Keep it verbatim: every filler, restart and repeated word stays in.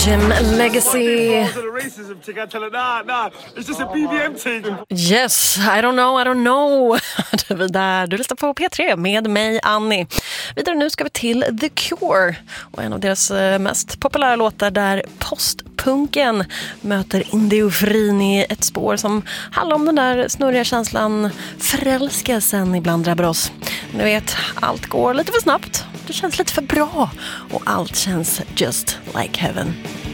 Gym Legacy. Yes, I don't know, I don't know. Vi där, du lyssnar på P tre med mig, Annie. Vidare nu ska vi till The Cure och en av deras mest populära låtar där postpunken möter indie-euforin i ett spår som handlar om den där snurriga känslan förälskelsen ibland drabbar oss. Ni vet, allt går lite för snabbt, det känns lite för bra och allt känns just like heaven.